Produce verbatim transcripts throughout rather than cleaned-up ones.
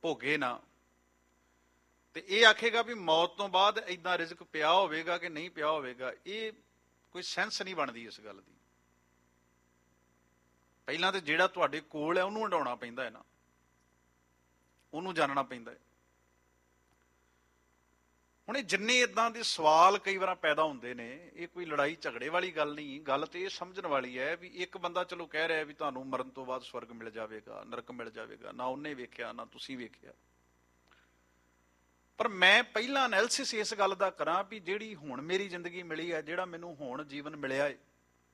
ਭੋਗੇ ਨਾ, ਤੇ ਇਹ ਆਖੇਗਾ ਵੀ ਮੌਤ ਤੋਂ ਬਾਅਦ ਏਦਾਂ ਰਿਜ਼ਕ ਪਿਆ ਹੋਵੇਗਾ ਕਿ ਨਹੀਂ ਪਿਆ ਹੋਵੇਗਾ, ਇਹ ਕੋਈ ਸੈਂਸ ਨਹੀਂ ਬਣਦੀ ਇਸ ਗੱਲ ਦੀ। ਪਹਿਲਾਂ ਤੇ ਜਿਹੜਾ ਤੁਹਾਡੇ ਕੋਲ ਹੈ ਉਹਨੂੰ ਹੰਡਾਉਣਾ ਪੈਂਦਾ ਹੈ ਨਾ, ਉਹਨੂੰ ਜਾਣਨਾ ਪੈਂਦਾ ਹੈ। ਹੁਣ ਇਹ ਜਿੰਨੇ ਏਦਾਂ ਦੇ ਸਵਾਲ ਕਈ ਵਾਰ ਪੈਦਾ ਹੁੰਦੇ ਨੇ, ਇਹ ਕੋਈ ਲੜਾਈ ਝਗੜੇ ਵਾਲੀ ਗੱਲ ਨਹੀਂ। ਗੱਲ ਤੇ ਇਹ ਸਮਝਣ ਵਾਲੀ ਹੈ ਵੀ ਇੱਕ ਬੰਦਾ ਚਲੋ ਕਹਿ ਰਿਹਾ ਵੀ ਤੁਹਾਨੂੰ ਮਰਨ ਤੋਂ ਬਾਅਦ ਸਵਰਗ ਮਿਲ ਜਾਵੇਗਾ, ਨਰਕ ਮਿਲ ਜਾਵੇਗਾ, ਨਾ ਉਹਨੇ ਵੇਖਿਆ ਨਾ ਤੁਸੀਂ ਵੇਖਿਆ। ਪਰ ਮੈਂ ਪਹਿਲਾਂ ਐਨਾਲਿਸਿਸ ਇਸ ਗੱਲ ਦਾ ਕਰਾਂ ਵੀ ਜਿਹੜੀ ਹੁਣ ਮੇਰੀ ਜ਼ਿੰਦਗੀ ਮਿਲੀ ਹੈ, ਜਿਹੜਾ ਮੈਨੂੰ ਹੁਣ ਜੀਵਨ ਮਿਲਿਆ ਹੈ,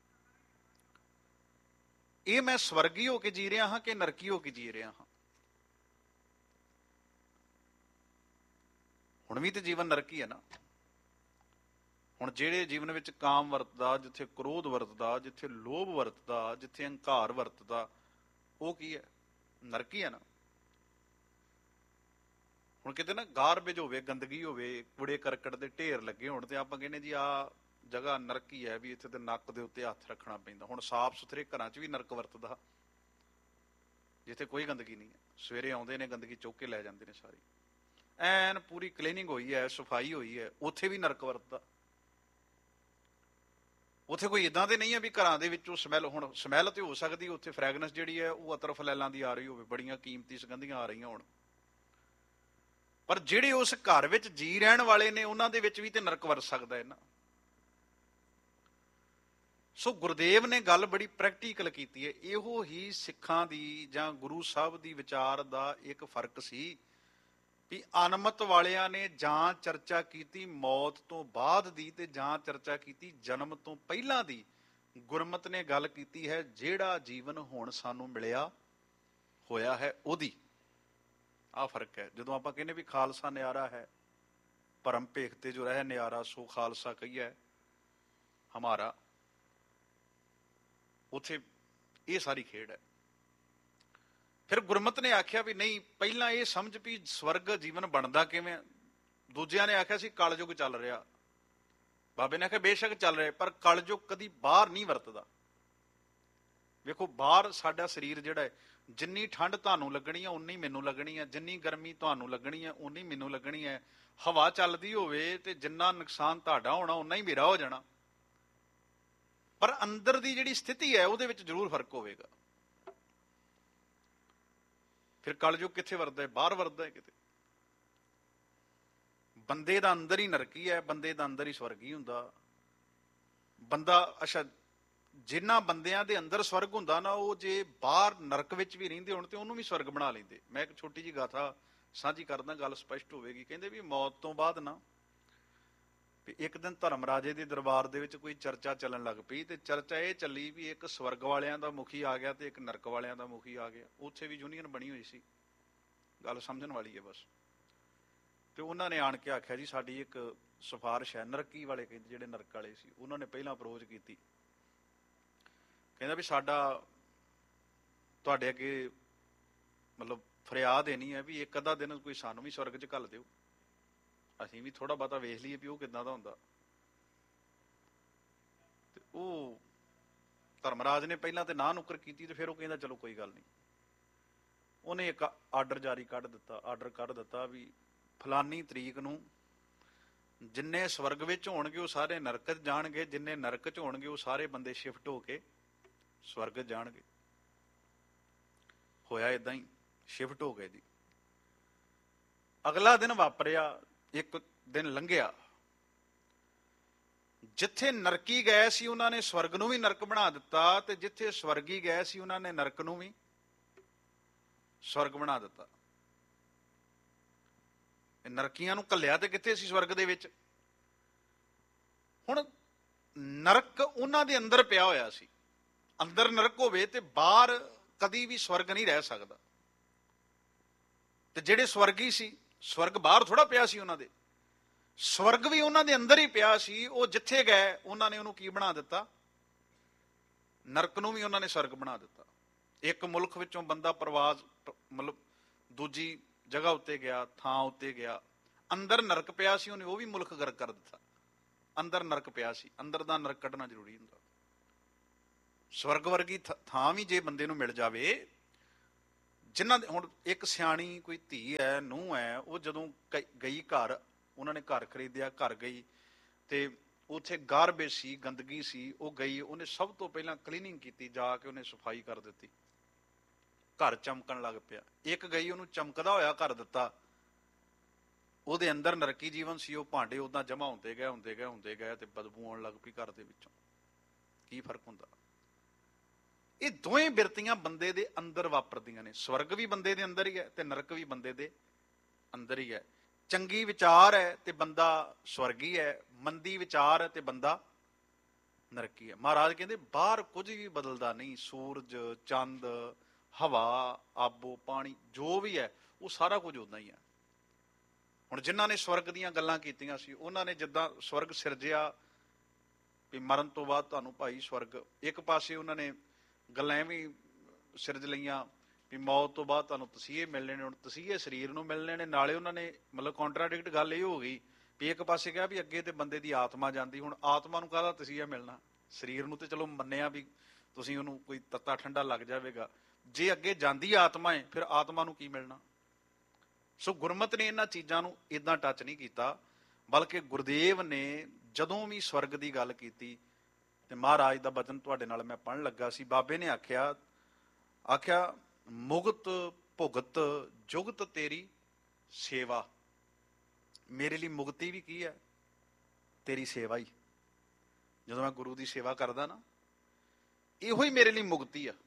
ਇਹ ਮੈਂ ਸਵਰਗੀ ਹੋ ਕੇ ਜੀ ਰਿਹਾ ਹਾਂ ਕਿ ਨਰਕੀ ਹੋ ਕੇ ਜੀ ਰਿਹਾ ਹਾਂ? ਹੁਣ ਵੀ ਤੇ ਜੀਵਨ ਨਰਕੀ ਹੈ ਨਾ। ਹੁਣ ਜਿਹੜੇ ਜੀਵਨ ਵਿੱਚ ਕਾਮ ਵਰਤਦਾ, ਜਿੱਥੇ ਕ੍ਰੋਧ ਵਰਤਦਾ, ਜਿੱਥੇ ਲੋਭ ਵਰਤਦਾ, ਜਿੱਥੇ ਹੰਕਾਰ ਵਰਤਦਾ, ਉਹ ਕੀ ਹੈ? ਨਰਕੀ ਹੈ ਨਾ। ਹੁਣ ਕਿਤੇ ਨਾ ਗਾਰਬੇਜ ਹੋਵੇ, ਗੰਦਗੀ ਹੋਵੇ, ਕੂੜੇ ਕਰਕਟ ਦੇ ਢੇਰ ਲੱਗੇ ਹੋਣ, ਤੇ ਆਪਾਂ ਕਹਿੰਦੇ ਜੀ ਆਹ ਜਗ੍ਹਾ ਨਰਕੀ ਹੈ, ਵੀ ਇੱਥੇ ਤੇ ਨੱਕ ਦੇ ਉੱਤੇ ਹੱਥ ਰੱਖਣਾ ਪੈਂਦਾ। ਹੁਣ ਸਾਫ਼ ਸੁਥਰੇ ਘਰਾਂ 'ਚ ਵੀ ਨਰਕ ਵਰਤਦਾ, ਜਿੱਥੇ ਕੋਈ ਗੰਦਗੀ ਨਹੀਂ ਹੈ। ਸਵੇਰੇ ਆਉਂਦੇ ਨੇ, ਗੰਦਗੀ ਚੁੱਕ ਕੇ ਲੈ ਜਾਂਦੇ ਨੇ ਸਾਰੀ, ਐਨ ਪੂਰੀ ਕਲੀਨਿੰਗ ਹੋਈ ਹੈ, ਸਫਾਈ ਹੋਈ ਹੈ, ਉੱਥੇ ਵੀ ਨਰਕ ਵਰਤਦਾ। ਉੱਥੇ ਕੋਈ ਏਦਾਂ ਦੇ ਨਹੀਂ ਹੈ ਵੀ ਘਰਾਂ ਦੇ ਵਿੱਚੋਂ ਸਮੈਲ, ਹੁਣ ਸਮੈਲ ਤੇ ਹੋ ਸਕਦੀ ਉੱਥੇ, ਫਰੈਗਨੈਂਸ ਜਿਹੜੀ ਹੈ ਉਹ ਅਤਰ ਫਲੈਲਾਂ ਦੀ ਆ ਰਹੀ ਹੋਵੇ, ਬੜੀਆਂ ਕੀਮਤੀ ਸੁਗੰਧੀਆਂ ਆ ਰਹੀਆਂ ਹੋਣ, ਪਰ ਜਿਹੜੇ ਉਸ ਘਰ ਵਿੱਚ ਜੀ ਰਹਿਣ ਵਾਲੇ ਨੇ ਉਹਨਾਂ ਦੇ ਵਿੱਚ ਵੀ ਤੇ ਨਰਕ ਵਰਤ ਸਕਦਾ ਹੈ ਨਾ। ਸੋ ਗੁਰਦੇਵ ਨੇ ਗੱਲ ਬੜੀ ਪ੍ਰੈਕਟੀਕਲ ਕੀਤੀ ਹੈ। ਇਹੋ ਹੀ ਸਿੱਖਾਂ ਦੀ ਜਾਂ ਗੁਰੂ ਸਾਹਿਬ ਦੀ ਵਿਚਾਰ ਦਾ ਇੱਕ ਫਰਕ ਸੀ ਵੀ ਅਨਮਤ ਵਾਲਿਆਂ ਨੇ ਜਾਂ ਚਰਚਾ ਕੀਤੀ ਮੌਤ ਤੋਂ ਬਾਅਦ ਦੀ, ਤੇ ਜਾਂ ਚਰਚਾ ਕੀਤੀ ਜਨਮ ਤੋਂ ਪਹਿਲਾਂ ਦੀ। ਗੁਰਮਤ ਨੇ ਗੱਲ ਕੀਤੀ ਹੈ ਜਿਹੜਾ ਜੀਵਨ ਹੁਣ ਸਾਨੂੰ ਮਿਲਿਆ ਹੋਇਆ ਹੈ ਉਹਦੀ। ਆਹ ਫਰਕ ਹੈ। ਜਦੋਂ ਆਪਾਂ ਕਹਿੰਦੇ ਵੀ ਖਾਲਸਾ ਨਿਆਰਾ ਹੈ, ਭਰਮ ਭੇਖ ਤੇ ਜੋ ਰਹਿ ਨਿਆਰਾ, ਸੋ ਖਾਲਸਾ ਕਹੀਏ ਹਮਾਰਾ, ਉੱਥੇ ਇਹ ਸਾਰੀ ਖੇਡ ਹੈ। ਫਿਰ ਗੁਰਮਤ ਨੇ ਆਖਿਆ ਵੀ ਨਹੀਂ, ਪਹਿਲਾਂ ਇਹ ਸਮਝ ਵੀ ਸਵਰਗ ਜੀਵਨ ਬਣਦਾ ਕਿਵੇਂ। ਦੂਜਿਆਂ ਨੇ ਆਖਿਆ ਸੀ ਕਲਯੁਗ ਚੱਲ ਰਿਹਾ, ਬਾਬੇ ਨੇ ਆਖਿਆ ਬੇਸ਼ੱਕ ਚੱਲ ਰਿਹਾ, ਪਰ ਕਲਯੁਗ ਕਦੀ ਬਾਹਰ ਨਹੀਂ ਵਰਤਦਾ। ਵੇਖੋ ਬਾਹਰ ਸਾਡਾ ਸਰੀਰ ਜਿਹੜਾ ਹੈ, ਜਿੰਨੀ ਠੰਡ ਤੁਹਾਨੂੰ ਲੱਗਣੀ ਹੈ ਉਨੀ ਮੈਨੂੰ ਲੱਗਣੀ ਹੈ, ਜਿੰਨੀ ਗਰਮੀ ਤੁਹਾਨੂੰ ਲੱਗਣੀ ਹੈ ਉਨੀ ਮੈਨੂੰ ਲੱਗਣੀ ਹੈ। ਹਵਾ ਚੱਲਦੀ ਹੋਵੇ ਤੇ ਜਿੰਨਾ ਨੁਕਸਾਨ ਤੁਹਾਡਾ ਹੋਣਾ ਉਨਾ ਹੀ ਮੇਰਾ ਹੋ ਜਾਣਾ, ਪਰ ਅੰਦਰ ਦੀ ਜਿਹੜੀ ਸਥਿਤੀ ਹੈ ਉਹਦੇ ਵਿੱਚ ਜ਼ਰੂਰ ਫਰਕ ਹੋਵੇਗਾ। ਫਿਰ ਕਲਯੁਗ ਕਿੱਥੇ ਵਰਤਦਾ ਹੈ? ਬਾਹਰ ਵਰਤਦਾ ਹੈ ਕਿਤੇ। ਬੰਦੇ ਦਾ ਅੰਦਰ ਹੀ ਨਰਕੀ ਹੈ, ਬੰਦੇ ਦਾ ਅੰਦਰ ਹੀ ਸਵਰਗੀ ਹੁੰਦਾ ਬੰਦਾ। ਅੱਛਾ, ਜਿਨ੍ਹਾਂ ਬੰਦਿਆਂ ਦੇ ਅੰਦਰ ਸਵਰਗ ਹੁੰਦਾ ਨਾ, ਉਹ ਜੇ ਬਾਹਰ ਨਰਕ ਵਿੱਚ ਵੀ ਰਹਿੰਦੇ ਹੋਣ ਤੇ ਉਹਨੂੰ ਵੀ ਸਵਰਗ ਬਣਾ ਲੈਂਦੇ। ਮੈਂ ਇੱਕ ਛੋਟੀ ਜਿਹੀ ਗਾਥਾ ਸਾਂਝੀ ਕਰਦਾ, ਗੱਲ ਸਪਸ਼ਟ ਹੋਵੇਗੀ। ਕਹਿੰਦੇ ਵੀ ਮੌਤ ਤੋਂ ਬਾਅਦ ਨਾ, ਇੱਕ ਦਿਨ ਧਰਮ ਰਾਜੇ ਦੇ ਦਰਬਾਰ ਦੇ ਵਿੱਚ ਕੋਈ ਚਰਚਾ ਚੱਲਣ ਲੱਗ ਪਈ, ਤੇ ਚਰਚਾ ਇਹ ਚੱਲੀ ਵੀ ਇੱਕ ਸਵਰਗ ਵਾਲਿਆਂ ਦਾ ਮੁਖੀ ਆ ਗਿਆ ਤੇ ਇੱਕ ਨਰਕ ਵਾਲਿਆਂ ਦਾ ਮੁਖੀ ਆ ਗਿਆ। ਉੱਥੇ ਵੀ ਯੂਨੀਅਨ ਬਣੀ ਹੋਈ ਸੀ, ਗੱਲ ਸਮਝਣ ਵਾਲੀ ਹੈ ਬਸ। ਤੇ ਉਹਨਾਂ ਨੇ ਆਣ ਕੇ ਆਖਿਆ ਜੀ ਸਾਡੀ ਇੱਕ ਸਿਫਾਰਿਸ਼ ਹੈ। ਨਰਕੀ ਵਾਲੇ ਕਹਿੰਦੇ, ਜਿਹੜੇ ਨਰਕ ਵਾਲੇ ਸੀ, ਉਹਨਾਂ ਨੇ ਪਹਿਲਾਂ ਅਪਰੋਚ ਕੀਤੀ। ਕਹਿੰਦਾ ਵੀ ਸਾਡਾ ਤੁਹਾਡੇ ਅੱਗੇ ਮਤਲਬ ਫਰਿਆਦ ਇਹ ਨਹੀਂ ਹੈ ਵੀ ਇੱਕ ਅੱਧਾ ਦਿਨ ਕੋਈ ਸਾਨੂੰ ਵੀ ਸਵਰਗ 'ਚ ਘੱਲ ਦਿਓ, ਅਸੀਂ ਵੀ ਥੋੜਾ ਬਹੁਤਾ ਵੇਖ ਲਈਏ ਵੀ ਉਹ ਕਿੱਦਾਂ ਦਾ ਹੁੰਦਾ। ਤੇ ਉਹ ਧਰਮਰਾਜ ਨੇ ਪਹਿਲਾਂ ਤੇ ਨਾ ਨੁੱਕਰ ਕੀਤੀ, ਤੇ ਫਿਰ ਉਹ ਕਹਿੰਦਾ ਚਲੋ ਕੋਈ ਗੱਲ ਨਹੀਂ। ਉਹਨੇ ਇੱਕ ਆਰਡਰ ਜਾਰੀ ਕੱਢ ਦਿੱਤਾ, ਆਰਡਰ ਕੱਢ ਦਿੱਤਾ ਵੀ ਫਲਾਨੀ ਤਰੀਕ ਨੂੰ ਜਿੰਨੇ ਸਵਰਗ ਵਿੱਚ ਹੋਣਗੇ ਉਹ ਸਾਰੇ ਨਰਕ 'ਚ ਜਾਣਗੇ, ਜਿੰਨੇ ਨਰਕ 'ਚ ਹੋਣਗੇ ਉਹ ਸਾਰੇ ਬੰਦੇ ਸ਼ਿਫਟ ਹੋ ਕੇ ਸਵਰਗ ਜਾਣਗੇ। ਹੋਇਆ ਏਦਾਂ ਹੀ, ਸ਼ਿਫਟ ਹੋ ਗਏ ਜੀ। ਅਗਲਾ ਦਿਨ ਵਾਪਰਿਆ, ਇੱਕ ਦਿਨ ਲੰਘਿਆ, ਜਿੱਥੇ ਨਰਕੀ ਗਏ ਸੀ ਉਹਨਾਂ ਨੇ ਸਵਰਗ ਨੂੰ ਵੀ ਨਰਕ ਬਣਾ ਦਿੱਤਾ, ਤੇ ਜਿੱਥੇ ਸਵਰਗੀ ਗਏ ਸੀ ਉਹਨਾਂ ਨੇ ਨਰਕ ਨੂੰ ਵੀ ਸਵਰਗ ਬਣਾ ਦਿੱਤਾ। ਨਰਕੀਆਂ ਨੂੰ ਘੱਲਿਆ ਤੇ ਕਿੱਥੇ ਸੀ? ਸਵਰਗ ਦੇ ਵਿੱਚ। ਹੁਣ ਨਰਕ ਉਹਨਾਂ ਦੇ ਅੰਦਰ ਪਿਆ ਹੋਇਆ ਸੀ। ਅੰਦਰ ਨਰਕ ਹੋਵੇ ਤੇ ਬਾਹਰ ਕਦੀ ਵੀ ਸਵਰਗ ਨਹੀਂ ਰਹਿ ਸਕਦਾ। ਤੇ ਜਿਹੜੇ ਸਵਰਗੀ ਸੀ, ਸਵਰਗ ਬਾਹਰ ਥੋੜਾ ਪਿਆ ਸੀ ਉਹਨਾਂ ਦੇ, ਸਵਰਗ ਵੀ ਉਹਨਾਂ ਦੇ ਅੰਦਰ ਹੀ ਪਿਆ ਸੀ। ਉਹ ਜਿੱਥੇ ਗਏ ਉਹਨਾਂ ਨੇ ਉਹਨੂੰ ਕੀ ਬਣਾ ਦਿੱਤਾ? ਨਰਕ ਨੂੰ ਵੀ ਉਹਨਾਂ ਨੇ ਸਵਰਗ ਬਣਾ ਦਿੱਤਾ। ਇੱਕ ਮੁਲਕ ਵਿੱਚੋਂ ਬੰਦਾ ਪ੍ਰਵਾਸ ਮਤਲਬ ਦੂਜੀ ਜਗ੍ਹਾ ਉੱਤੇ ਗਿਆ, ਥਾਂ ਉੱਤੇ ਗਿਆ, ਅੰਦਰ ਨਰਕ ਪਿਆ ਸੀ, ਉਹਨੇ ਉਹ ਵੀ ਮੁਲਕ ਗਰਕ ਕਰ ਦਿੱਤਾ। ਅੰਦਰ ਨਰਕ ਪਿਆ ਸੀ, ਅੰਦਰ ਦਾ ਨਰਕ ਕੱਢਣਾ ਜ਼ਰੂਰੀ ਹੁੰਦਾ। ਸਵਰਗ ਵਰਗੀ ਥਾਂ ਵੀ ਜੇ ਬੰਦੇ ਨੂੰ ਮਿਲ ਜਾਵੇ, ਜਿਨ੍ਹਾਂ ਦੇ ਹੁਣ ਇੱਕ ਸਿਆਣੀ ਕੋਈ ਧੀ ਹੈ, ਨੂੰਹ ਹੈ, ਉਹ ਜਦੋਂ ਗ- ਗਈ ਘਰ, ਉਹਨਾਂ ਨੇ ਘਰ ਖਰੀਦਿਆ, ਘਰ ਗਈ ਤੇ ਉੱਥੇ ਗਾਰਬੇਜ ਸੀ, ਗੰਦਗੀ ਸੀ, ਉਹ ਗਈ, ਉਹਨੇ ਸਭ ਤੋਂ ਪਹਿਲਾਂ ਕਲੀਨਿੰਗ ਕੀਤੀ, ਜਾ ਕੇ ਉਹਨੇ ਸਫਾਈ ਕਰ ਦਿੱਤੀ, ਘਰ ਚਮਕਣ ਲੱਗ ਪਿਆ। ਇੱਕ ਗਈ, ਉਹਨੂੰ ਚਮਕਦਾ ਹੋਇਆ ਘਰ ਦਿੱਤਾ, ਉਹਦੇ ਅੰਦਰ ਨਰਕੀ ਜੀਵਨ ਸੀ, ਉਹ ਭਾਂਡੇ ਉਦਾਂ ਜਮਾ ਹੁੰਦੇ ਗਏ ਹੁੰਦੇ ਗਏ ਹੁੰਦੇ ਗਏ ਤੇ ਬਦਬੂ ਆਉਣ ਲੱਗ ਪਈ ਘਰ ਦੇ ਵਿੱਚੋਂ। ਕੀ ਫਰਕ ਹੁੰਦਾ? ਇਹ ਦੋਵੇਂ ਬਿਰਤੀਆਂ ਬੰਦੇ ਦੇ ਅੰਦਰ ਵਾਪਰਦੀਆਂ ਨੇ। ਸਵਰਗ ਵੀ ਬੰਦੇ ਦੇ ਅੰਦਰ ਹੀ ਹੈ ਤੇ ਨਰਕ ਵੀ ਬੰਦੇ ਦੇ ਅੰਦਰ ਹੀ ਹੈ। ਚੰਗੀ ਵਿਚਾਰ ਹੈ ਤੇ ਬੰਦਾ ਸਵਰਗੀ ਹੈ, ਮੰਦੀ ਵਿਚਾਰ ਹੈ ਤੇ ਬੰਦਾ ਨਰਕੀ ਹੈ। ਮਹਾਰਾਜ ਕਹਿੰਦੇ ਬਾਹਰ ਕੁਝ ਵੀ ਬਦਲਦਾ ਨਹੀਂ, ਸੂਰਜ, ਚੰਦ, ਹਵਾ, ਆਬੋ ਪਾਣੀ, ਜੋ ਵੀ ਹੈ ਉਹ ਸਾਰਾ ਕੁਝ ਉਦਾਂ ਹੀ ਹੈ। ਹੁਣ ਜਿਨ੍ਹਾਂ ਨੇ ਸਵਰਗ ਦੀਆਂ ਗੱਲਾਂ ਕੀਤੀਆਂ ਸੀ, ਉਹਨਾਂ ਨੇ ਜਿੱਦਾਂ ਸਵਰਗ ਸਿਰਜਿਆ ਵੀ ਮਰਨ ਤੋਂ ਬਾਅਦ ਤੁਹਾਨੂੰ ਭਾਈ ਸਵਰਗ, ਇੱਕ ਪਾਸੇ ਉਹਨਾਂ ਨੇ ਗੱਲਾਂ ਐਵੇਂ ਸਿਰਜ ਲਈਆਂ ਵੀ ਮੌਤ ਤੋਂ ਬਾਅਦ ਤੁਹਾਨੂੰ ਤਸੀਹੇ ਮਿਲਣੇ ਨੇ, ਹੁਣ ਤਸੀਹੇ ਸਰੀਰ ਨੂੰ ਮਿਲਣੇ ਨੇ। ਨਾਲੇ ਉਹਨਾਂ ਨੇ ਮਤਲਬ ਕੰਟਰਾਡਿਕਟ ਗੱਲ ਇਹ ਹੋ ਗਈ ਵੀ ਇੱਕ ਪਾਸੇ ਕਿਹਾ ਵੀ ਅੱਗੇ ਤੇ ਬੰਦੇ ਦੀ ਆਤਮਾ ਜਾਂਦੀ, ਹੁਣ ਆਤਮਾ ਨੂੰ ਕਾਹਦਾ ਤਸੀਹਾ ਮਿਲਣਾ? ਸਰੀਰ ਨੂੰ ਤੇ ਚਲੋ ਮੰਨਿਆ ਵੀ ਤੁਸੀਂ ਉਹਨੂੰ ਕੋਈ ਤੱਤਾ ਠੰਡਾ ਲੱਗ ਜਾਵੇਗਾ, ਜੇ ਅੱਗੇ ਜਾਂਦੀ ਆਤਮਾ ਹੈ ਫਿਰ ਆਤਮਾ ਨੂੰ ਕੀ ਮਿਲਣਾ? ਸੋ ਗੁਰਮਤਿ ਨੇ ਇਹਨਾਂ ਚੀਜ਼ਾਂ ਨੂੰ ਇਦਾਂ ਟੱਚ ਨਹੀਂ ਕੀਤਾ, ਬਲਕਿ ਗੁਰਦੇਵ ਨੇ ਜਦੋਂ ਵੀ ਸਵਰਗ ਦੀ ਗੱਲ ਕੀਤੀ, ਤੇ ਮਹਾਰਾਜ ਦਾ ਬਚਨ ਤੁਹਾਡੇ ਨਾਲ ਮੈਂ ਪੜ੍ਹਨ ਲੱਗਾ ਸੀ, ਬਾਬੇ ਨੇ ਆਖਿਆ ਆਖਿਆ ਮੁਗਤ ਭੁਗਤ ਜੁਗਤ ਤੇਰੀ ਸੇਵਾ। ਮੇਰੇ ਲਈ ਮੁਕਤੀ ਵੀ ਕੀ ਹੈ? ਤੇਰੀ ਸੇਵਾ ਹੀ। ਜਦੋਂ ਮੈਂ ਗੁਰੂ ਦੀ ਸੇਵਾ ਕਰਦਾ ਨਾ, ਇਹੋ ਹੀ ਮੇਰੇ ਲਈ ਮੁਕਤੀ ਆ।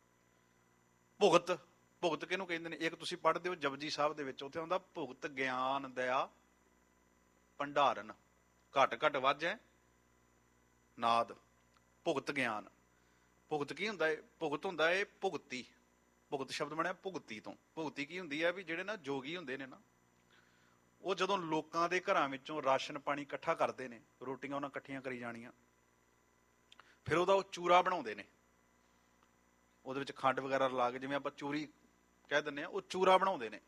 ਭੁਗਤ, ਭੁਗਤ ਕਿਹਨੂੰ ਕਹਿੰਦੇ ਨੇ? ਇੱਕ ਤੁਸੀਂ ਪੜ੍ਹਦੇ ਹੋ ਜਪਜੀ ਸਾਹਿਬ ਦੇ ਵਿੱਚ, ਉੱਥੇ ਆਉਂਦਾ ਭੁਗਤ ਗਿਆਨ ਦਇਆ ਭੰਡਾਰਨ, ਘਟ ਘਟ ਵਾਜੈ ਨਾਦ। ਭੁਗਤ ਗਿਆਨ, ਭੁਗਤ ਕੀ ਹੁੰਦਾ ਹੈ? ਭੁਗਤ ਹੁੰਦਾ ਹੈ ਭੁਗਤੀ, ਭੁਗਤ ਸ਼ਬਦ ਬਣਿਆ ਭੁਗਤੀ ਤੋਂ। ਭੁਗਤੀ ਕੀ ਹੁੰਦੀ ਹੈ? ਵੀ ਜਿਹੜੇ ਨਾ ਜੋਗੀ ਹੁੰਦੇ ਨੇ ਨਾ, ਉਹ ਜਦੋਂ ਲੋਕਾਂ ਦੇ ਘਰਾਂ ਵਿੱਚੋਂ ਰਾਸ਼ਨ ਪਾਣੀ ਇਕੱਠਾ ਕਰਦੇ ਨੇ, ਰੋਟੀਆਂ ਉਹਨਾਂ ਇਕੱਠੀਆਂ ਕਰੀ ਜਾਣੀਆਂ, ਫਿਰ ਉਹਦਾ ਉਹ ਚੂਰਾ ਬਣਾਉਂਦੇ ਨੇ, ਉਹਦੇ ਵਿੱਚ ਖੰਡ ਵਗੈਰਾ ਲਾ ਕੇ, ਜਿਵੇਂ ਆਪਾਂ ਚੂਰੀ ਕਹਿ ਦਿੰਦੇ ਆ, ਉਹ ਚੂਰਾ ਬਣਾਉਂਦੇ ਨੇ।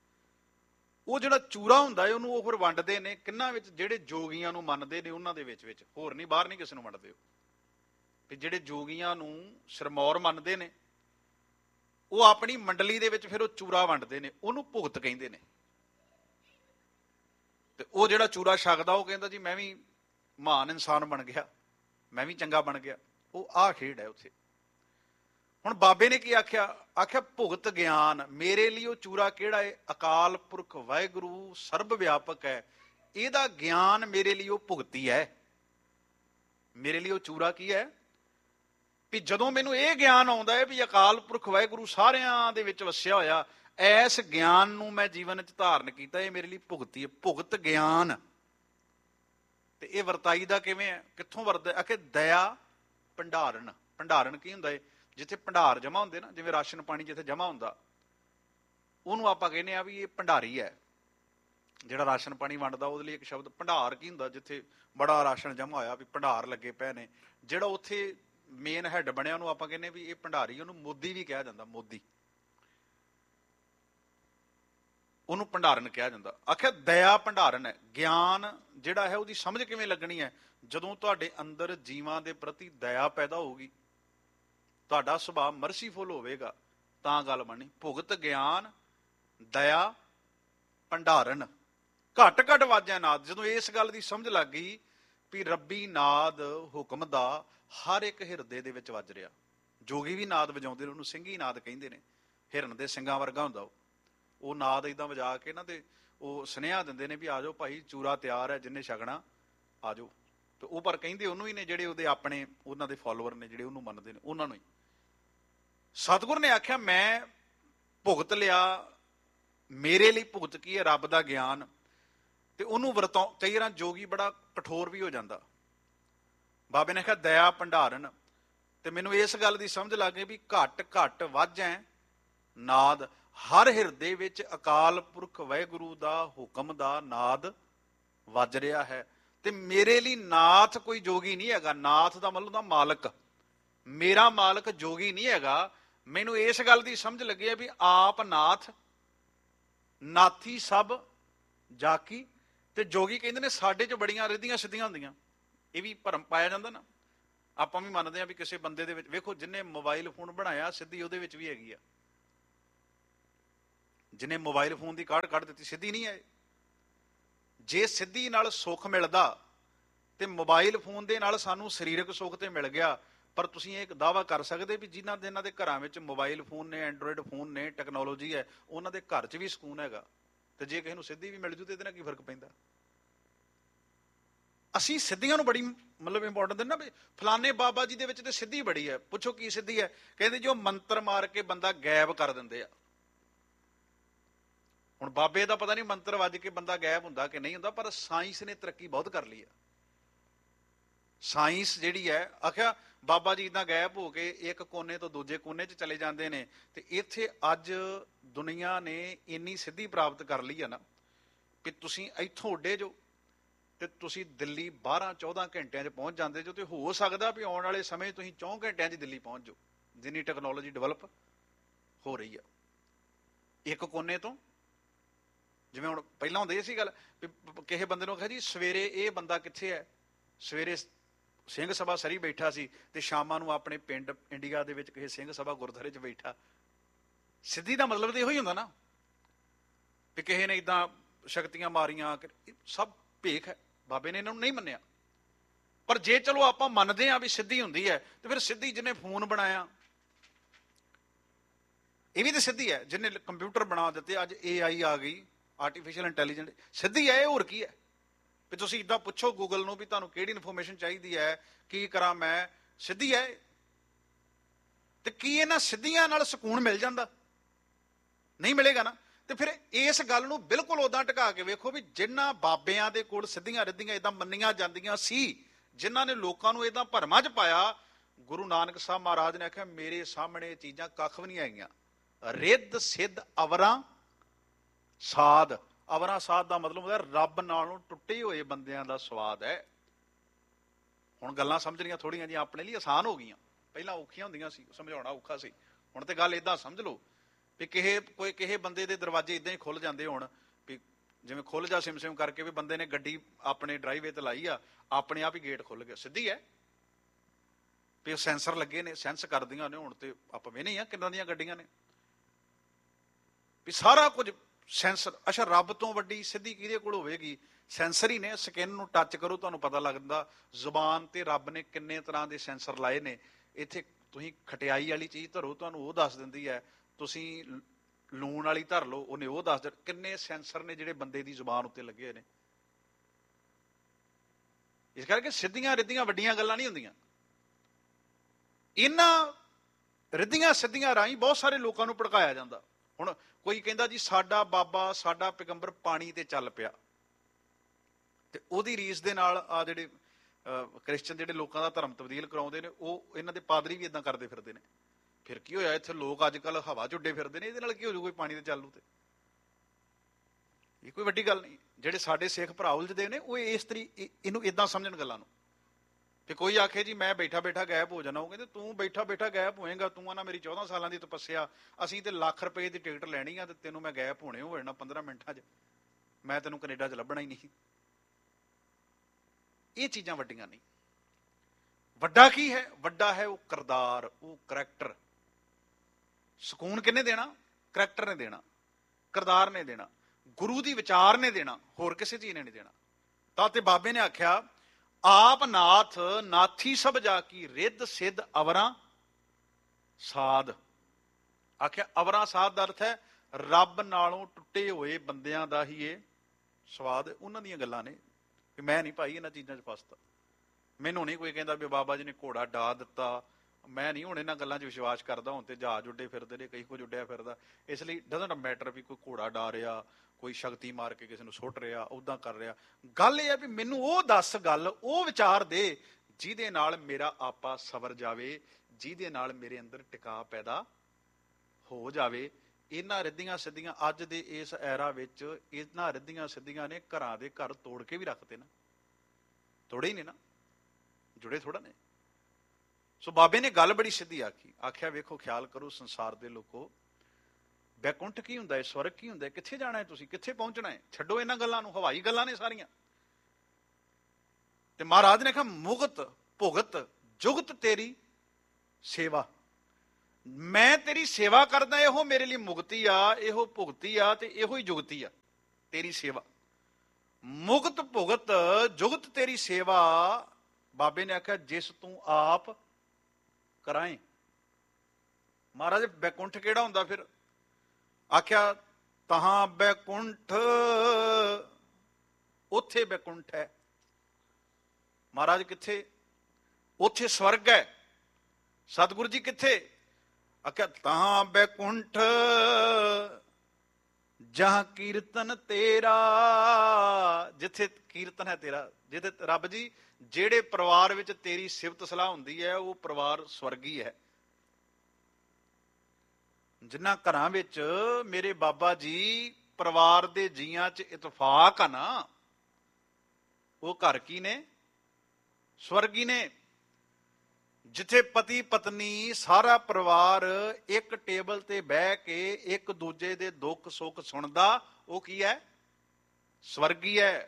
ਉਹ ਜਿਹੜਾ ਚੂਰਾ ਹੁੰਦਾ ਹੈ ਉਹਨੂੰ ਉਹ ਫਿਰ ਵੰਡਦੇ ਨੇ ਕਿੰਨਾਂ ਵਿੱਚ? ਜਿਹੜੇ ਜੋਗੀਆਂ ਨੂੰ ਮੰਨਦੇ ਨੇ ਉਹਨਾਂ ਦੇ ਵਿੱਚ ਵਿੱਚ, ਹੋਰ ਨਹੀਂ, ਬਾਹਰ ਨਹੀਂ ਕਿਸੇ ਨੂੰ ਵੰਡਦੇ। ਤੇ ਜਿਹੜੇ ਜੋਗੀਆਂ ਨੂੰ ਸਿਰਮੌਰ ਮੰਨਦੇ ਨੇ, ਉਹ ਆਪਣੀ ਮੰਡਲੀ ਦੇ ਵਿੱਚ ਫਿਰ ਉਹ ਚੂਰਾ ਵੰਡਦੇ ਨੇ, ਉਹਨੂੰ ਭੁਗਤ ਕਹਿੰਦੇ ਨੇ। ਤੇ ਉਹ ਜਿਹੜਾ ਚੂਰਾ ਛਕਦਾ ਉਹ ਕਹਿੰਦਾ ਜੀ ਮੈਂ ਵੀ ਮਹਾਨ ਇਨਸਾਨ ਬਣ ਗਿਆ, ਮੈਂ ਵੀ ਚੰਗਾ ਬਣ ਗਿਆ। ਉਹ ਆਹ ਖੇਡ ਹੈ ਉੱਥੇ। ਹੁਣ ਬਾਬੇ ਨੇ ਕੀ ਆਖਿਆ? ਆਖਿਆ ਭੁਗਤ ਗਿਆਨ। ਮੇਰੇ ਲਈ ਉਹ ਚੂਰਾ ਕਿਹੜਾ ਹੈ? ਅਕਾਲ ਪੁਰਖ ਵਾਹਿਗੁਰੂ ਸਰਬ ਵਿਆਪਕ ਹੈ, ਇਹਦਾ ਗਿਆਨ ਮੇਰੇ ਲਈ ਉਹ ਭੁਗਤੀ ਹੈ। ਮੇਰੇ ਲਈ ਉਹ ਚੂਰਾ ਕੀ ਹੈ? ਵੀ ਜਦੋਂ ਮੈਨੂੰ ਇਹ ਗਿਆਨ ਆਉਂਦਾ ਹੈ ਵੀ ਅਕਾਲ ਪੁਰਖ ਵਾਹਿਗੁਰੂ ਸਾਰਿਆਂ ਦੇ ਵਿੱਚ ਵਸਿਆ ਹੋਇਆ, ਐਸ ਗਿਆਨ ਨੂੰ ਮੈਂ ਜੀਵਨ ਚ ਧਾਰਨ ਕੀਤਾ, ਇਹ ਮੇਰੇ ਲਈ ਭੁਗਤੀ ਹੈ। ਭੁਗਤ ਗਿਆਨ। ਤੇ ਇਹ ਵਰਤਾਈ ਦਾ ਕਿਵੇਂ ਹੈ? ਕਿੱਥੋਂ ਵਰਤਦਾ? ਆਖੇ ਦਇਆ ਭੰਡਾਰਨ। ਭੰਡਾਰਨ ਕੀ ਹੁੰਦਾ ਹੈ? ਜਿੱਥੇ ਭੰਡਾਰ ਜਮਾ ਹੁੰਦੇ ਨਾ, ਜਿਵੇਂ ਰਾਸ਼ਨ ਪਾਣੀ ਜਿੱਥੇ ਜਮਾ ਹੁੰਦਾ, ਉਹਨੂੰ ਆਪਾਂ ਕਹਿੰਦੇ ਆ ਵੀ ਇਹ ਭੰਡਾਰੀ ਹੈ। ਜਿਹੜਾ ਰਾਸ਼ਨ ਪਾਣੀ ਵੰਡਦਾ ਉਹਦੇ ਲਈ ਇੱਕ ਸ਼ਬਦ ਭੰਡਾਰ ਕੀ ਹੁੰਦਾ? ਜਿੱਥੇ ਬੜਾ ਰਾਸ਼ਨ ਜਮਾ ਹੋਇਆ ਵੀ ਭੰਡਾਰ ਲੱਗੇ ਪਏ ਨੇ, ਜਿਹੜਾ ਉੱਥੇ ਮੇਨ ਹੈਡ ਬਣਿਆ ਉਹਨੂੰ ਆਪਾਂ ਕਹਿੰਦੇ ਵੀ ਇਹ ਭੰਡਾਰੀ। ਉਹਨੂੰ ਮੋਦੀ ਵੀ ਕਿਹਾ ਜਾਂਦਾ, ਮੋਦੀ, ਉਹਨੂੰ ਭੰਡਾਰਨ ਕਿਹਾ ਜਾਂਦਾ। ਆਖਿਆ ਦਇਆ ਭੰਡਾਰਨ ਹੈ। ਗਿਆਨ ਜਿਹੜਾ ਹੈ ਉਹਦੀ ਸਮਝ ਕਿਵੇਂ ਲੱਗਣੀ ਹੈ? ਜਦੋਂ ਤੁਹਾਡੇ ਅੰਦਰ ਜੀਵਾਂ ਦੇ ਪ੍ਰਤੀ ਦਇਆ ਪੈਦਾ ਹੋਊਗੀ, ਤੁਹਾਡਾ ਸੁਭਾਅ ਮਰਸੀਫੁਲ ਹੋਵੇਗਾ, ਤਾਂ ਗੱਲ ਬਣਨੀ। ਭੁਗਤ ਗਿਆਨ ਦਇਆ ਭੰਡਾਰਨ, ਘਟ ਘਟ ਵਾਜੈ ਨਾਦ। ਜਦੋਂ ਇਸ ਗੱਲ ਦੀ ਸਮਝ ਲੱਗ ਗਈ ਵੀ ਰੱਬੀ ਨਾਦ ਹੁਕਮ ਦਾ ਹਰ ਇੱਕ ਹਿਰਦੇ ਦੇ ਵਿੱਚ ਵੱਜ ਰਿਹਾ। ਜੋਗੀ ਵੀ ਨਾਦ ਵਜਾਉਂਦੇ ਨੇ, ਉਹਨੂੰ ਸਿੰਘੀ ਨਾਦ ਕਹਿੰਦੇ ਨੇ, ਹਿਰਨ ਦੇ ਸਿੰਘਾਂ ਵਰਗਾ ਹੁੰਦਾ ਉਹ। ਉਹ ਨਾਦ ਏਦਾਂ ਵਜਾ ਕੇ ਨਾ ਤੇ ਉਹ ਸੁਨੇਹਾ ਦਿੰਦੇ ਨੇ ਵੀ ਆ ਜਾਓ ਭਾਈ, ਚੂਰਾ ਤਿਆਰ ਹੈ, ਜਿੰਨੇ ਛਕਣਾ ਆ ਜਾਓ। ਤੇ ਉਹ ਪਰ ਕਹਿੰਦੇ ਉਹਨੂੰ ਹੀ ਨੇ ਜਿਹੜੇ ਉਹਦੇ ਆਪਣੇ ਉਹਨਾਂ ਦੇ ਫਾਲੋਅਰ ਨੇ, ਜਿਹੜੇ ਉਹਨੂੰ ਮੰਨਦੇ ਨੇ, ਉਹਨਾਂ ਨੂੰ ਹੀ। ਸਤਿਗੁਰ ਨੇ ਆਖਿਆ ਮੈਂ ਭੁਗਤ ਲਿਆ। ਮੇਰੇ ਲਈ ਭੁਗਤ ਕੀ ਹੈ? ਰੱਬ ਦਾ ਗਿਆਨ। ਤੇ ਉਹਨੂੰ ਵਰਤੋਂ, ਕਈ ਵਾਰ ਜੋਗੀ ਬੜਾ ਕਠੋਰ ਵੀ ਹੋ ਜਾਂਦਾ। ਬਾਬੇ ਨੇ ਆਖਿਆ ਦਇਆ ਭੰਡਾਰਨ। ਤੇ ਮੈਨੂੰ ਇਸ ਗੱਲ ਦੀ ਸਮਝ ਲੱਗ ਗਈ ਵੀ ਘਟ ਘਟ ਵਾਜੈ ਨਾਦ। ਹਰ ਹਿਰਦੇ ਵਿੱਚ ਅਕਾਲ ਪੁਰਖ ਵਾਹਿਗੁਰੂ ਦਾ ਹੁਕਮ ਦਾ ਨਾਦ ਵੱਜ ਰਿਹਾ ਹੈ। ਤੇ ਮੇਰੇ ਲਈ ਨਾਥ ਕੋਈ ਜੋਗੀ ਨਹੀਂ ਹੈਗਾ। ਨਾਥ ਦਾ ਮਤਲਬ ਦਾ ਮਾਲਕ। ਮੇਰਾ ਮਾਲਕ ਜੋਗੀ ਨਹੀਂ ਹੈਗਾ। ਮੈਨੂੰ ਇਸ ਗੱਲ ਦੀ ਸਮਝ ਲੱਗੀ ਹੈ ਵੀ ਆਪ ਨਾਥ, ਨਾਥੀ ਸਭ ਜਾਕੀ। ਤੇ ਜੋਗੀ ਕਹਿੰਦੇ ਨੇ ਸਾਡੇ ਚ ਬੜੀਆਂ ਰਿੱਧੀਆਂ ਸਿੱਧੀਆਂ ਹੁੰਦੀਆਂ। ਇਹ ਵੀ ਭਰਮ ਪਾਇਆ ਜਾਂਦਾ ਨਾ। ਆਪਾਂ ਵੀ ਮੰਨਦੇ ਹਾਂ ਵੀ ਕਿਸੇ ਬੰਦੇ ਦੇ ਵਿੱਚ, ਵੇਖੋ ਜਿੰਨੇ ਮੋਬਾਈਲ ਫੋਨ ਬਣਾਇਆ ਸਿੱਧੀ ਉਹਦੇ ਵਿੱਚ ਵੀ ਹੈਗੀ ਆ। ਜਿਹਨੇ ਮੋਬਾਈਲ ਫੋਨ ਦੀ ਕਾਢ ਕੱਢ ਦਿੱਤੀ, ਸਿੱਧੀ ਨਹੀਂ ਹੈ। ਜੇ ਸਿੱਧੀ ਨਾਲ ਸੁੱਖ ਮਿਲਦਾ ਤੇ ਮੋਬਾਈਲ ਫੋਨ ਦੇ ਨਾਲ ਸਾਨੂੰ ਸਰੀਰਕ ਸੁੱਖ ਤੇ ਮਿਲ ਗਿਆ, ਪਰ ਤੁਸੀਂ ਇਹ ਦਾਅਵਾ ਕਰ ਸਕਦੇ ਵੀ ਜਿਨ੍ਹਾਂ ਦੇ ਇਹਨਾਂ ਦੇ ਘਰਾਂ ਵਿੱਚ ਮੋਬਾਈਲ ਫੋਨ ਨੇ, ਐਂਡਰੋਇਡ ਫੋਨ ਨੇ, ਟੈਕਨੋਲੋਜੀ ਹੈ, ਉਹਨਾਂ ਦੇ ਘਰ 'ਚ ਵੀ ਸਕੂਨ ਹੈਗਾ, ਤੇ ਜੇ ਕਿਸੇ ਨੂੰ ਸਿੱਧੀ ਵੀ ਮਿਲ ਜੂ ਤੇ ਇਹਦੇ ਨਾਲ ਕੀ ਫਰਕ ਪੈਂਦਾ? ਅਸੀਂ ਸਿੱਧੀਆਂ ਨੂੰ ਬੜੀ ਮਤਲਬ ਇੰਪੋਰਟੈਂਟ ਦਿੰਦੇ ਨਾ, ਵੀ ਫਲਾਣੇ ਬਾਬਾ ਜੀ ਦੇ ਵਿੱਚ ਤੇ ਸਿੱਧੀ ਬੜੀ ਹੈ। ਪੁੱਛੋ ਕੀ ਸਿੱਧੀ ਹੈ? ਕਹਿੰਦੇ ਜੋ ਮੰਤਰ ਮਾਰ ਕੇ ਬੰਦਾ ਗਾਇਬ ਕਰ ਦਿੰਦੇ ਆ। ਹੁਣ ਬਾਬੇ ਦਾ ਪਤਾ ਨਹੀਂ ਮੰਤਰ ਵੱਜ ਕੇ ਬੰਦਾ ਗਾਇਬ ਹੁੰਦਾ ਕਿ ਨਹੀਂ ਹੁੰਦਾ, ਪਰ ਸਾਇੰਸ ਨੇ ਤਰੱਕੀ ਬਹੁਤ ਕਰ ਲਈ ਆ। ਸਾਇੰਸ ਜਿਹੜੀ ਹੈ, ਆਖਿਆ ਬਾਬਾ ਜੀ ਇਦਾਂ ਗਾਇਬ ਹੋ ਕੇ ਇੱਕ ਕੋਨੇ ਤੋਂ ਦੂਜੇ ਕੋਨੇ 'ਚ ਚਲੇ ਜਾਂਦੇ ਨੇ, ਤੇ ਇੱਥੇ ਅੱਜ ਦੁਨੀਆ ਨੇ ਇੰਨੀ ਸਿੱਧੀ ਪ੍ਰਾਪਤ ਕਰ ਲਈ ਆ ਨਾ, ਵੀ ਤੁਸੀਂ ਇੱਥੋਂ ਉੱਡੇ ਜੋ ਤੇ ਤੁਸੀਂ ਦਿੱਲੀ ਬਾਰਾਂ ਚੌਦਾਂ ਘੰਟਿਆਂ 'ਚ ਪਹੁੰਚ ਜਾਂਦੇ ਜੋ, ਤੇ ਹੋ ਸਕਦਾ ਵੀ ਆਉਣ ਵਾਲੇ ਸਮੇਂ ਤੁਸੀਂ ਚੌਂ ਘੰਟਿਆਂ 'ਚ ਦਿੱਲੀ ਪਹੁੰਚ ਜਾਓ, ਜਿੰਨੀ ਟੈਕਨੋਲੋਜੀ ਡਿਵੈਲਪ ਹੋ ਰਹੀ ਆ। ਇੱਕ ਕੋਨੇ ਤੋਂ, ਜਿਵੇਂ ਹੁਣ ਪਹਿਲਾਂ ਹੁੰਦੀ ਇਹ ਸੀ ਗੱਲ ਵੀ ਕਿਸੇ ਬੰਦੇ ਨੂੰ ਆਖਿਆ ਜੀ ਸਵੇਰੇ ਇਹ ਬੰਦਾ ਕਿੱਥੇ ਹੈ, ਸਵੇਰੇ ਸਿੰਘ ਸਭਾ ਸਰੀ ਬੈਠਾ ਸੀ ਤੇ ਸ਼ਾਮਾਂ ਨੂੰ ਆਪਣੇ ਪਿੰਡ ਇੰਡੀਆ ਦੇ ਵਿੱਚ ਕਿਸੇ ਸਿੰਘ ਸਭਾ ਗੁਰਦੁਆਰੇ 'ਚ ਬੈਠਾ। ਸਿੱਧੀ ਦਾ ਮਤਲਬ ਤਾਂ ਇਹੋ ਹੀ ਹੁੰਦਾ ਨਾ, ਵੀ ਕਿਸੇ ਨੇ ਏਦਾਂ ਸ਼ਕਤੀਆਂ ਮਾਰੀਆਂ, ਸਭ ਭੇਖ ਹੈ। ਬਾਬੇ ਨੇ ਇਹਨਾਂ ਨੂੰ ਨਹੀਂ ਮੰਨਿਆ, ਪਰ ਜੇ ਚਲੋ ਆਪਾਂ ਮੰਨਦੇ ਹਾਂ ਵੀ ਸਿੱਧੀ ਹੁੰਦੀ ਹੈ, ਤੇ ਫਿਰ ਸਿੱਧੀ ਜਿਹਨੇ ਫੋਨ ਬਣਾਇਆ ਇਹ ਵੀ ਤਾਂ ਸਿੱਧੀ ਹੈ, ਜਿਹਨੇ ਕੰਪਿਊਟਰ ਬਣਾ ਦਿੱਤੇ, ਅੱਜ ਏ ਆਈ ਆ ਗਈ, ਆਰਟੀਫਿਸ਼ੀਅਲ ਇੰਟੈਲੀਜੈਂਟ, ਸਿੱਧੀ ਹੈ ਇਹ, ਹੋਰ ਕੀ ਹੈ? ਵੀ ਤੁਸੀਂ ਇੱਦਾਂ ਪੁੱਛੋ ਗੂਗਲ ਨੂੰ ਵੀ ਤੁਹਾਨੂੰ ਕਿਹੜੀ ਇਨਫੋਰਮੇਸ਼ਨ ਚਾਹੀਦੀ ਹੈ, ਕੀ ਕਰਾਂ ਮੈਂ, ਸਿੱਧੀ ਹੈ। ਤੇ ਕੀ ਇਹਨਾਂ ਸਿੱਧੀਆਂ ਨਾਲ ਸਕੂਨ ਮਿਲ ਜਾਂਦਾ? ਨਹੀਂ ਮਿਲੇਗਾ ਨਾ। ਤੇ ਫਿਰ ਇਸ ਗੱਲ ਨੂੰ ਬਿਲਕੁਲ ਉਦਾਂ ਟਿਕਾ ਕੇ ਵੇਖੋ ਵੀ ਜਿਨ੍ਹਾਂ ਬਾਬਿਆਂ ਦੇ ਕੋਲ ਸਿੱਧੀਆਂ ਰਿੱਧੀਆਂ ਇਦਾਂ ਮੰਨੀਆਂ ਜਾਂਦੀਆਂ ਸੀ, ਜਿਨ੍ਹਾਂ ਨੇ ਲੋਕਾਂ ਨੂੰ ਇਦਾਂ ਭਰਮਾਂ 'ਚ ਪਾਇਆ, ਗੁਰੂ ਨਾਨਕ ਸਾਹਿਬ ਮਹਾਰਾਜ ਨੇ ਆਖਿਆ ਮੇਰੇ ਸਾਹਮਣੇ ਇਹ ਚੀਜ਼ਾਂ ਕੱਖ ਵੀ ਨਹੀਂ ਆਈਆਂ। ਰਿੱਧ ਸਿੱਧ ਅਵਰਾਂ ਸਾਧ, ਅਵਰਾਂ ਸਾਧ ਦਾ ਮਤਲਬ ਹੁੰਦਾ ਰੱਬ ਨਾਲੋਂ ਟੁੱਟੇ ਹੋਏ ਬੰਦਿਆਂ ਦਾ ਸਵਾਦ ਹੈ। ਹੁਣ ਗੱਲਾਂ ਸਮਝਣੀਆਂ ਥੋੜੀਆਂ ਜਿਹੀਆਂ ਆਪਣੇ ਲਈ ਆਸਾਨ ਹੋ ਗਈਆਂ, ਪਹਿਲਾਂ ਔਖੀਆਂ ਹੁੰਦੀਆਂ ਸੀ, ਸਮਝਾਉਣਾ ਔਖਾ ਸੀ। ਹੁਣ ਤੇ ਗੱਲ ਏਦਾਂ ਸਮਝ ਲਓ ਵੀ ਕਿਸੇ ਕੋਈ ਕਿਸੇ ਬੰਦੇ ਦੇ ਦਰਵਾਜ਼ੇ ਇਦਾਂ ਹੀ ਖੁੱਲ ਜਾਂਦੇ ਹੋਣ, ਵੀ ਜਿਵੇਂ ਖੁੱਲ ਜਾ ਸਿਮ ਸਿਮ ਕਰਕੇ, ਵੀ ਬੰਦੇ ਨੇ ਗੱਡੀ ਆਪਣੇ ਡਰਾਈਵੇ ਤੇ ਲਾਈ ਆ, ਆਪਣੇ ਆਪ ਹੀ ਗੇਟ ਖੁੱਲ ਗਿਆ, ਸਿੱਧੀ ਹੈ। ਵੀ ਸੈਂਸਰ ਲੱਗੇ ਨੇ, ਸੈਂਸ ਕਰਦੀਆਂ ਨੇ। ਹੁਣ ਤੇ ਆਪਾਂ ਵੇਖਦੇ ਆ ਕਿੰਨਾਂ ਦੀਆਂ ਗੱਡੀਆਂ ਨੇ, ਵੀ ਸਾਰਾ ਕੁਝ ਸੈਂਸਰ। ਅੱਛਾ, ਰੱਬ ਤੋਂ ਵੱਡੀ ਸਿੱਧੀ ਕਿਹਦੇ ਕੋਲ ਹੋਵੇਗੀ? ਸੈਂਸਰ ਹੀ ਨੇ। ਸਕਿਨ ਨੂੰ ਟੱਚ ਕਰੋ ਤੁਹਾਨੂੰ ਪਤਾ ਲੱਗਦਾ। ਜ਼ੁਬਾਨ ਤੇ ਰੱਬ ਨੇ ਕਿੰਨੇ ਤਰ੍ਹਾਂ ਦੇ ਸੈਂਸਰ ਲਾਏ ਨੇ। ਇੱਥੇ ਤੁਸੀਂ ਖਟਿਆਈ ਵਾਲੀ ਚੀਜ਼ ਧਰੋ, ਤੁਹਾਨੂੰ ਉਹ ਦੱਸ ਦਿੰਦੀ ਹੈ। ਤੁਸੀਂ ਲੂਣ ਵਾਲੀ ਧਰ ਲਓ, ਉਹਨੇ ਉਹ ਦੱਸ ਦਿੰਦਾ। ਕਿੰਨੇ ਸੈਂਸਰ ਨੇ ਜਿਹੜੇ ਬੰਦੇ ਦੀ ਜ਼ੁਬਾਨ ਉੱਤੇ ਲੱਗੇ ਹੋਏ ਨੇ। ਇਸ ਕਰਕੇ ਸਿੱਧੀਆਂ ਰਿੱਧੀਆਂ ਵੱਡੀਆਂ ਗੱਲਾਂ ਨਹੀਂ ਹੁੰਦੀਆਂ। ਇਹਨਾਂ ਰਿੱਧੀਆਂ ਸਿੱਧੀਆਂ ਰਾਹੀਂ ਬਹੁਤ ਸਾਰੇ ਲੋਕਾਂ ਨੂੰ ਭੜਕਾਇਆ ਜਾਂਦਾ। ਹੁਣ ਕੋਈ ਕਹਿੰਦਾ ਜੀ ਸਾਡਾ ਬਾਬਾ, ਸਾਡਾ ਪੈਗੰਬਰ ਪਾਣੀ ਤੇ ਚੱਲ ਪਿਆ, ਤੇ ਉਹਦੀ ਰੀਸ ਦੇ ਨਾਲ ਆ ਜਿਹੜੇ ਕ੍ਰਿਸਚਨ ਜਿਹੜੇ ਲੋਕਾਂ ਦਾ ਧਰਮ ਤਬਦੀਲ ਕਰਾਉਂਦੇ ਨੇ, ਉਹ ਇਹਨਾਂ ਦੇ ਪਾਦਰੀ ਵੀ ਇਦਾਂ ਕਰਦੇ ਫਿਰਦੇ ਨੇ। ਫਿਰ ਕੀ ਹੋਇਆ? ਇੱਥੇ ਲੋਕ ਅੱਜ ਕੱਲ੍ਹ ਹਵਾ ਚ ਉੱਡੇ ਫਿਰਦੇ ਨੇ, ਇਹਦੇ ਨਾਲ ਕੀ ਹੋ ਜੂ? ਕੋਈ ਪਾਣੀ ਤੇ ਚੱਲੂ ਤੇ ਇਹ ਕੋਈ ਵੱਡੀ ਗੱਲ ਨਹੀਂ। ਜਿਹੜੇ ਸਾਡੇ ਸਿੱਖ ਭਰਾ ਉਲਝਦੇ ਨੇ, ਉਹ ਇਸ ਤਰੀ ਇਹਨੂੰ ਇਦਾਂ ਸਮਝਣ ਗੱਲਾਂ ਨੂੰ। ਤੇ ਕੋਈ ਆਖੇ ਜੀ ਮੈਂ ਬੈਠਾ ਬੈਠਾ ਗਾਇਬ ਹੋ ਜਾਣਾ, ਉਹ ਕਹਿੰਦੇ ਤੂੰ ਬੈਠਾ ਬੈਠਾ ਗਾਇਬ ਹੋਏਗਾ, ਤੂੰ ਆ ਨਾ ਮੇਰੀ ਚੌਦਾਂ ਸਾਲਾਂ ਦੀ ਤਪੱਸਿਆ, ਅਸੀਂ ਤੇ ਲੱਖ ਰੁਪਏ ਦੀ ਟਿਕਟ ਲੈਣੀ ਆ, ਤੇ ਤੈਨੂੰ ਮੈਂ ਗਾਇਬ ਹੋਣੇ ਹੋ ਜਾਣਾ ਪੰਦਰਾਂ ਮਿੰਟਾਂ 'ਚ, ਮੈਂ ਤੈਨੂੰ ਕੈਨੇਡਾ 'ਚ ਲੱਭਣਾ ਹੀ ਨਹੀਂ। ਇਹ ਚੀਜ਼ਾਂ ਵੱਡੀਆਂ ਨਹੀਂ। ਵੱਡਾ ਕੀ ਹੈ? ਵੱਡਾ ਹੈ ਉਹ ਕਿਰਦਾਰ, ਉਹ ਕਰੈਕਟਰ। ਸਕੂਨ ਕਿਹਨੇ ਦੇਣਾ? ਕਰੈਕਟਰ ਨੇ ਦੇਣਾ, ਕਿਰਦਾਰ ਨੇ ਦੇਣਾ, ਗੁਰੂ ਦੀ ਵਿਚਾਰ ਨੇ ਦੇਣਾ, ਹੋਰ ਕਿਸੇ ਚੀਜ਼ ਨੇ ਨਹੀਂ ਦੇਣਾ। ਤਾਂ ਤੇ ਬਾਬੇ ਨੇ ਆਖਿਆ ਆਪ ਨਾਥ ਨਾਥੀ ਸਭ ਜਾ ਕੀ, ਰਿੱਧ ਸਿੱਧ ਅਵਰਾਂ ਸਾਧ। ਆਖਿਆ ਅਵਰਾਂ ਸਾਧ ਦਾ ਅਰਥ ਹੈ ਰੱਬ ਨਾਲੋਂ ਟੁੱਟੇ ਹੋਏ ਬੰਦਿਆਂ ਦਾ ਹੀ ਇਹ ਸਵਾਦ। ਉਹਨਾਂ ਦੀਆਂ ਗੱਲਾਂ ਨੇ ਕਿ ਮੈਂ ਨਹੀਂ ਭਾਈ ਇਹਨਾਂ ਚੀਜ਼ਾਂ 'ਚ ਫਸਦਾ। ਮੈਨੂੰ ਨਹੀਂ ਕੋਈ ਕਹਿੰਦਾ ਵੀ ਬਾਬਾ ਜੀ ਨੇ ਘੋੜਾ ਡਾ ਦਿੱਤਾ, ਮੈਂ ਨਹੀਂ ਹੁਣ ਇਹਨਾਂ ਗੱਲਾਂ 'ਚ ਵਿਸ਼ਵਾਸ ਕਰਦਾ। ਹੁਣ ਤੇ ਜਹਾਜ਼ ਉੱਡੇ ਫਿਰਦੇ ਨੇ, ਕਈ ਕੁਝ ਉੱਡਿਆ ਫਿਰਦਾ। ਇਸ ਲਈ ਡਜ਼ਨਟ ਮੈਟਰ ਵੀ ਕੋਈ ਘੋੜਾ ਡਾ ਰਿਹਾ, ਕੋਈ ਸ਼ਕਤੀ ਮਾਰ ਕੇ ਕਿਸੇ ਨੂੰ ਸੁੱਟ ਰਿਹਾ, ਉੱਦਾਂ ਕਰ ਰਿਹਾ। ਗੱਲ ਇਹ ਹੈ ਵੀ ਮੈਨੂੰ ਉਹ ਦੱਸ ਗੱਲ, ਉਹ ਵਿਚਾਰ ਦੇ ਜਿਹਦੇ ਨਾਲ ਮੇਰਾ ਆਪਾ ਸਵਰ ਜਾਵੇ, ਜਿਹਦੇ ਨਾਲ ਮੇਰੇ ਅੰਦਰ ਟਿਕਾ ਪੈਦਾ ਹੋ ਜਾਵੇ। ਇਹਨਾਂ ਰਿੱਧੀਆਂ ਸਿੱਧੀਆਂ ਅੱਜ ਦੇ ਇਸ ਐਰਾ ਵਿੱਚ, ਇਹਨਾਂ ਰਿੱਧੀਆਂ ਸਿੱਧੀਆਂ ਨੇ ਘਰਾਂ ਦੇ ਘਰ ਤੋੜ ਕੇ ਵੀ ਰੱਖਦੇ ਨਾ। ਤੋੜੇ ਹੀ ਨੇ ਨਾ, ਜੁੜੇ ਥੋੜਾ ਨੇ। ਸੋ ਬਾਬੇ ਨੇ ਗੱਲ ਬੜੀ ਸਿੱਧੀ ਆਖੀ। ਆਖਿਆ ਵੇਖੋ ਖਿਆਲ ਕਰੋ ਸੰਸਾਰ ਦੇ ਲੋਕੋ, ਬੈਕੁੰਠ ਕੀ ਹੁੰਦਾ ਹੈ, ਸਵਰਗ ਕੀ ਹੁੰਦਾ ਹੈ, ਕਿੱਥੇ ਜਾਣਾ ਹੈ ਤੁਸੀਂ, ਕਿੱਥੇ ਪਹੁੰਚਣਾ ਹੈ? ਛੱਡੋ ਇਹਨਾਂ ਗੱਲਾਂ ਨੂੰ, ਹਵਾਈ ਗੱਲਾਂ ਨੇ ਸਾਰੀਆਂ। ਤੇ ਮਹਾਰਾਜ ਨੇ ਕਿਹਾ ਮੁਗਤ ਭੁਗਤ ਜੁਗਤ ਤੇਰੀ ਸੇਵਾ। ਮੈਂ ਤੇਰੀ ਸੇਵਾ ਕਰਦਾ, ਇਹੋ ਮੇਰੇ ਲਈ ਮੁਕਤੀ ਆ, ਇਹੋ ਭੁਗਤੀ ਆ ਤੇ ਇਹੋ ਹੀ ਜੁਗਤੀ ਆ ਤੇਰੀ ਸੇਵਾ। ਮੁਕਤ ਭੁਗਤ ਜੁਗਤ ਤੇਰੀ ਸੇਵਾ। ਬਾਬੇ ਨੇ ਆਖਿਆ ਜਿਸ ਤੂੰ ਆਪ ਕਰਾਏ। ਮਹਾਰਾਜ ਬੈਕੁੰਠ ਕਿਹੜਾ ਹੁੰਦਾ ਫਿਰ? ਆਖਿਆ ਤਹਾਂ ਬੈਕੁੰਠ, ਉੱਥੇ ਬੈਕੁੰਠ ਹੈ। ਮਹਾਰਾਜ ਕਿੱਥੇ? ਉੱਥੇ ਸਵਰਗ ਹੈ। ਸਤਿਗੁਰੂ ਜੀ ਕਿੱਥੇ? ਆਖਿਆ ਤਹਾਂ ਬੈਕੁੰਠ ਜਹਾਂ ਕੀਰਤਨ ਤੇਰਾ। ਜਿੱਥੇ ਕੀਰਤਨ ਹੈ ਤੇਰਾ, ਜਿੱਥੇ ਰੱਬ ਜੀ ਜਿਹੜੇ ਪਰਿਵਾਰ ਵਿੱਚ ਤੇਰੀ ਸਿਫਤ ਸਲਾਹ ਹੁੰਦੀ ਹੈ ਉਹ ਪਰਿਵਾਰ ਸਵਰਗੀ ਹੈ। ਜਿਨ੍ਹਾਂ ਘਰਾਂ ਵਿੱਚ ਮੇਰੇ ਬਾਬਾ ਜੀ ਪਰਿਵਾਰ ਦੇ ਜੀਆਂ 'ਚ ਇਤਫਾਕ ਆ ਨਾ, ਉਹ ਘਰ ਕੀ ਨੇ? ਸਵਰਗੀ ਨੇ। ਜਿੱਥੇ ਪਤੀ ਪਤਨੀ ਸਾਰਾ ਪਰਿਵਾਰ ਇੱਕ ਟੇਬਲ ਤੇ ਬਹਿ ਕੇ ਇੱਕ ਦੂਜੇ ਦੇ ਦੁੱਖ ਸੁੱਖ ਸੁਣਦਾ, ਉਹ ਕੀ ਹੈ? ਸਵਰਗੀ ਹੈ।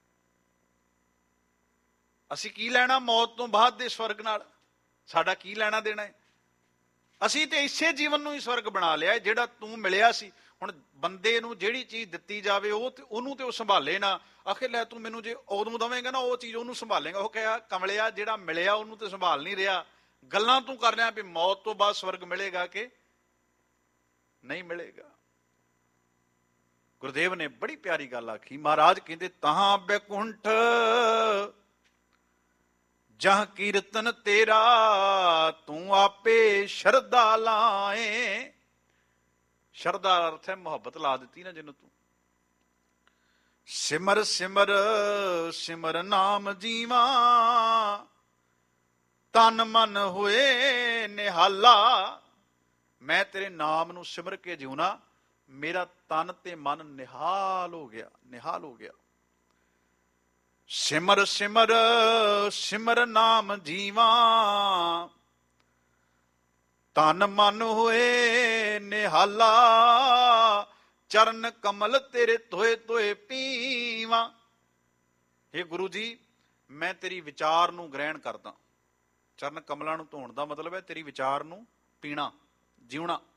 ਅਸੀਂ ਕੀ ਲੈਣਾ ਮੌਤ ਤੋਂ ਬਾਅਦ ਦੇ ਸਵਰਗ ਨਾਲ? ਸਾਡਾ ਕੀ ਲੈਣਾ ਦੇਣਾ ਹੈ? ਅਸੀਂ ਤੇ ਇਸੇ ਜੀਵਨ ਨੂੰ ਹੀ ਸਵਰਗ ਬਣਾ ਲਿਆ ਜਿਹੜਾ ਤੂੰ ਮਿਲਿਆ ਸੀ। ਹੁਣ ਬੰਦੇ ਨੂੰ ਜਿਹੜੀ ਚੀਜ਼ ਦਿੱਤੀ ਜਾਵੇ ਉਹ ਤੇ ਉਹਨੂੰ ਤੇ ਉਹ ਸੰਭਾਲੇ ਨਾ। ਆਖੇ ਲੈ ਤੂੰ ਮੈਨੂੰ ਜੇ ਉਦੋਂ ਦਵੇਂਗਾ ਨਾ ਉਹ ਚੀਜ਼ ਉਹਨੂੰ ਸੰਭਾਲੇਗਾ। ਉਹ ਕਿਹਾ ਕਮਲਿਆ ਜਿਹੜਾ ਮਿਲਿਆ ਉਹਨੂੰ ਤੇ ਸੰਭਾਲ ਨਹੀਂ ਰਿਹਾ। ਗੱਲਾਂ ਤੂੰ ਕਰ ਰਿਹਾ ਵੀ ਮੌਤ ਤੋਂ ਬਾਅਦ ਸਵਰਗ ਮਿਲੇਗਾ ਕਿ ਨਹੀਂ ਮਿਲੇਗਾ। ਗੁਰਦੇਵ ਨੇ ਬੜੀ ਪਿਆਰੀ ਗੱਲ ਆਖੀ। ਮਹਾਰਾਜ ਕਹਿੰਦੇ ਤਹਾਂ ਬੈਕੁੰਠ ਜਹ ਕੀਰਤਨ ਤੇਰਾ, ਤੂੰ ਆਪੇ ਸ਼ਰਧਾ ਲਾਏ। ਸ਼ਰਧਾ ਅਰਥ ਹੈ ਮੁਹੱਬਤ ਲਾ ਦਿੱਤੀ ਨਾ ਜਿਹਨੂੰ ਤੂੰ। ਸਿਮਰ ਸਿਮਰ ਸਿਮਰ ਨਾਮ ਜੀਵਾ, ਤਨ ਮਨ ਹੋਏ ਨਿਹਾਲਾ। ਮੈਂ ਤੇਰੇ ਨਾਮ ਨੂੰ ਸਿਮਰ ਕੇ ਜਿਉਣਾ, ਮੇਰਾ ਤਨ ਤੇ ਮਨ ਨਿਹਾਲ ਹੋ ਗਿਆ, ਨਿਹਾਲ ਹੋ ਗਿਆ। ਸਿਮਰ ਸਿਮਰ ਸਿਮਰ ਨਾਮ ਜੀਵਾ, ਤਨ ਮਨ ਹੋਏ ਨਿਹਾਲਾ। ਚਰਨ ਕਮਲ ਤੇਰੇ ਧੋਏ ਧੋਏ ਪੀਵਾ। ਹੇ ਗੁਰੂ ਜੀ ਮੈਂ ਤੇਰੀ ਵਿਚਾਰ ਨੂੰ ਗ੍ਰਹਿਣ ਕਰਦਾ। ਚਰਨ ਕਮਲਾਂ ਨੂੰ ਧੋਣ ਦਾ ਮਤਲਬ ਹੈ ਤੇਰੀ ਵਿਚਾਰ ਨੂੰ ਪੀਣਾ, ਜਿਉਣਾ।